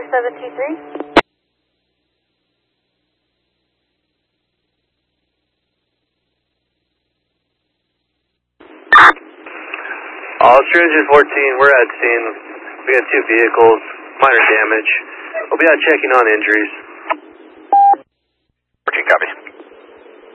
4723. Stranger 14, we're at scene. We got 2 vehicles, minor damage. We'll be out checking on injuries. 14 copies.